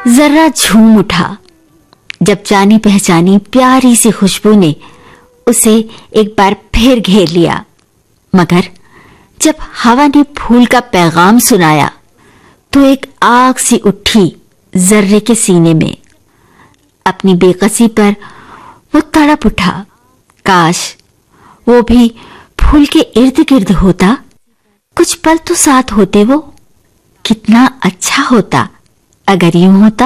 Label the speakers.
Speaker 1: जर्रा झूम उठा जब जानी पहचानी प्यारी सी खुशबू ने उसे एक बार फिर घेर लिया। मगर जब हवा ने फूल का पैगाम सुनाया तो एक आग सी उठी जर्रे के सीने में। अपनी बेकसी पर वो तड़प उठा। काश वो भी फूल के इर्द गिर्द होता, कुछ पल तो साथ होते वो। कितना अच्छा होता अगर यूं होता।